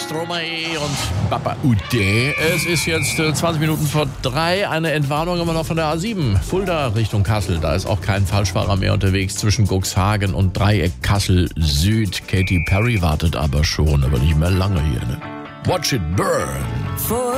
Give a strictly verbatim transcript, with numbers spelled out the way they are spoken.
Stromae und Papa Ute. Es ist jetzt äh, zwanzig Minuten vor drei. Eine Entwarnung immer noch von der A sieben. Fulda Richtung Kassel. Da ist auch kein Falschfahrer mehr unterwegs zwischen Cuxhagen und Dreieck Kassel Süd. Katy Perry wartet aber schon, aber nicht mehr lange hier. Ne? Watch it burn.